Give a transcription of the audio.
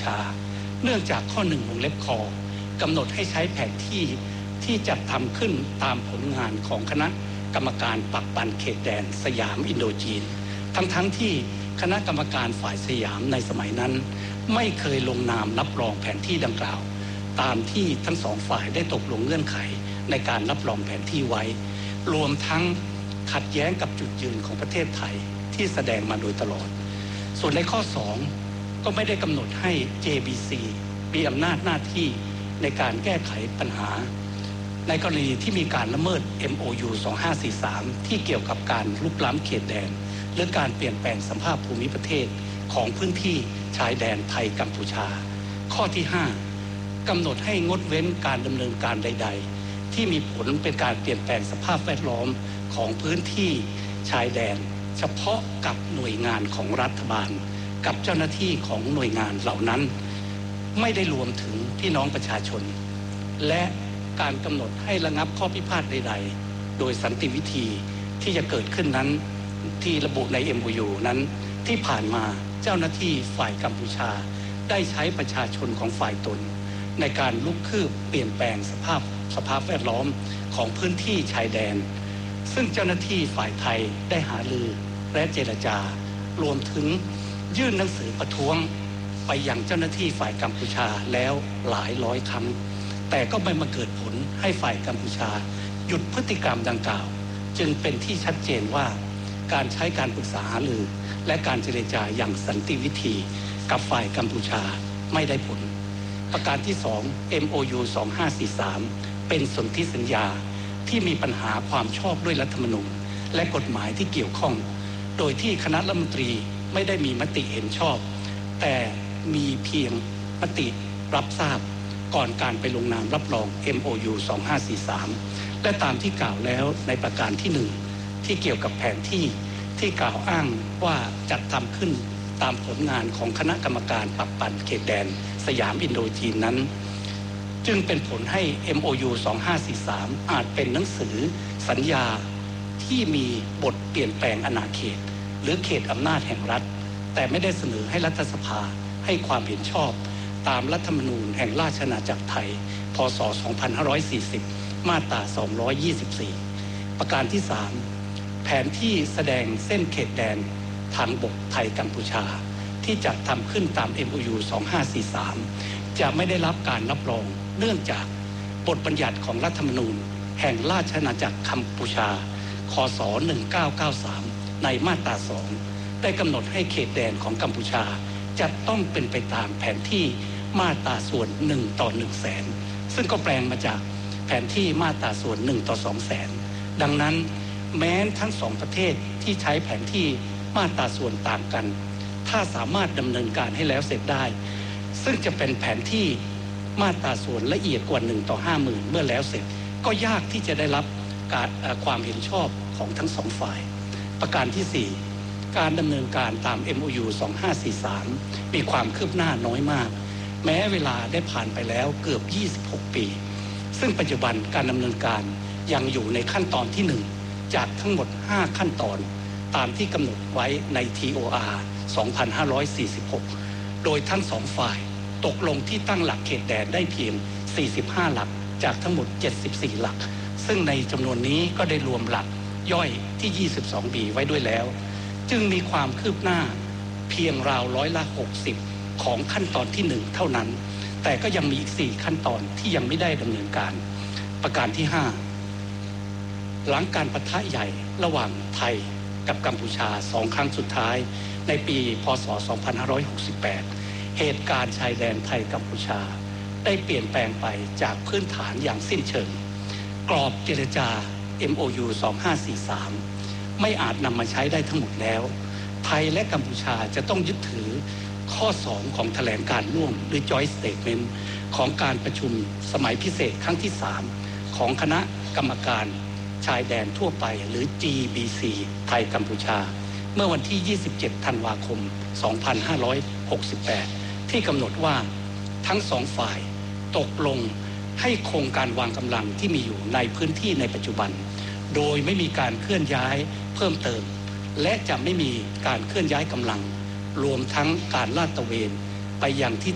เนื่องจากข้อ1วงเล็บคกำหนดให้ใช้แผนที่จัดทำขึ้นตามผลงานของคณะกรรมการปักปันเขตแดนสยามอินโดจีนทั้งที่คณะกรรมการฝ่ายสยามในสมัยนั้นไม่เคยลงนามรับรองแผนที่ดังกล่าวตามที่ทั้งสองฝ่ายได้ตกลงเงื่อนไขในการรับรองแผนที่ไว้รวมทั้งขัดแย้งกับจุดยืนของประเทศไทยที่แสดงมาโดยตลอดส่วนในข้อ2ก็ไม่ได้กำหนดให้ JBC มีอำนาจหน้าที่ในการแก้ไขปัญหาในกรณีที่มีการละเมิด MOU 2543ที่เกี่ยวกับการลุกล้ำเขตแดนหรือการเปลี่ยนแปลงสภาพภูมิประเทศของพื้นที่ชายแดนไทยกัมพูชาข้อที่5กำหนดให้งดเว้นการดำเนินการใดๆที่มีผลเป็นการเปลี่ยนแปลงสภาพแวดล้อมของพื้นที่ชายแดนเฉพาะกับหน่วยงานของรัฐบาลกับเจ้าหน้าที่ของหน่วยงานเหล่านั้นไม่ได้รวมถึงพี่น้องประชาชนและการกำหนดให้ระงับข้อพิพาทใดๆโดยสันติวิธีที่จะเกิดขึ้นนั้นที่ระบุใน MOU นั้นที่ผ่านมาเจ้าหน้าที่ฝ่ายกัมพูชาได้ใช้ประชาชนของฝ่ายตนในการลุกคืบเปลี่ยนแปลงสภาพแวดล้อมของพื้นที่ชายแดนซึ่งเจ้าหน้าที่ฝ่ายไทยได้หารือและเจรจารวมถึงยื่นหนังสือประท้วงไปยังเจ้าหน้าที่ฝ่ายกัมพูชาแล้วหลายร้อยครั้งแต่ก็ไม่มาเกิดผลให้ฝ่ายกัมพูชาหยุดพฤติกรรมดังกล่าวจึงเป็นที่ชัดเจนว่าการใช้การปรึกษาหารือและการเจรจาอย่างสันติวิธีกับฝ่ายกัมพูชาไม่ได้ผลประการที่2 MOU 2543เป็นสนธิสัญญาที่มีปัญหาความชอบด้วยรัฐธรรมนูญและกฎหมายที่เกี่ยวข้องโดยที่คณะรัฐมนตรีไม่ได้มีมติเห็นชอบแต่มีเพียงมติรับทราบก่อนการไปลงนามรับรอง MOU 2543และตามที่กล่าวแล้วในประการที่1ที่เกี่ยวกับแผนที่กล่าวอ้างว่าจัดทำขึ้นตามผลงานของคณะกรรมการปักปันเขตแดนสยามอินโดจีนนั้นจึงเป็นผลให้ MOU 2543อาจเป็นหนังสือสัญญาที่มีบทเปลี่ยนแปลงอาณาเขตหรือเขตอำนาจแห่งรัฐแต่ไม่ได้เสนอให้รัฐสภาให้ความเห็นชอบตามรัฐธรรมนูญแห่งราชอาณาจักรไทยพ.ศ. 2540มาตรา224ประการที่3แผนที่แสดงเส้นเขตแดนทางบกไทยกัมพูชาที่จัดทำขึ้นตาม MOU 2543จะไม่ได้รับการรับรองเนื่องจากบทบัญญัติของรัฐธรรมนูญแห่งราชอาณาจักรกัมพูชาค.ศ. 1993ในมาตรา2ได้กำหนดให้เขตแดนของกัมพูชาจะต้องเป็นไปตามแผนที่มาตราส่วน1ต่อ100,000ซึ่งก็แปลงมาจากแผนที่มาตราส่วน1ต่อ200,000ดังนั้นแม้ทั้ง2ประเทศที่ใช้แผนที่มาตราส่วนต่างกันถ้าสามารถดำเนินการให้แล้วเสร็จได้ซึ่งจะเป็นแผนที่มาตราส่วนละเอียดกว่า1ต่อ50,000เมื่อแล้วเสร็จก็ยากที่จะได้รับความเห็นชอบของทั้ง2ฝ่ายประการที่4การดำเนินการตาม MOU 2543มีความคืบหน้าน้อยมากแม้เวลาได้ผ่านไปแล้วเกือบ26ปีซึ่งปัจจุบันการดำเนินการยังอยู่ในขั้นตอนที่1จากทั้งหมด5ขั้นตอนตามที่กำหนดไว้ใน TOR 2546โดยทั้ง2ฝ่ายตกลงที่ตั้งหลักเขตแดนได้เพียง45หลักจากทั้งหมด74หลักซึ่งในจำนวนนี้ก็ได้รวมหลักย่อยที่22 ไว้ด้วยแล้วจึงมีความคืบหน้าเพียงราว60%ของขั้นตอนที่1เท่านั้นแต่ก็ยังมีอีก4ขั้นตอนที่ยังไม่ได้ดำเนินการประการที่5หลังการปะทะใหญ่ระหว่างไทยกับกัมพูชา2ครั้งสุดท้ายในปีพ.ศ. 2568เหตุการณ์ชายแดนไทยกัมพูชาได้เปลี่ยนแปลงไปจากพื้นฐานอย่างสิ้นเชิงกรอบเจรจา MOU 2543ไม่อาจนำมาใช้ได้ทั้งหมดแล้วไทยและกัมพูชาจะต้องยึดถือข้อ2ของแถลงการร่วมหรือ Joint Statement ของการประชุมสมัยพิเศษครั้งที่3ของคณะกรรมการชายแดนทั่วไปหรือ GBC ไทยกัมพูชาเมื่อวันที่27ธันวาคม2568ที่กำหนดว่าทั้ง2ฝ่ายตกลงให้คงการวางกำลังที่มีอยู่ในพื้นที่ในปัจจุบันโดยไม่มีการเคลื่อนย้ายเพิ่มเติมและจะไม่มีการเคลื่อนย้ายกำลังรวมทั้งการลาดตระเวนไปยังที่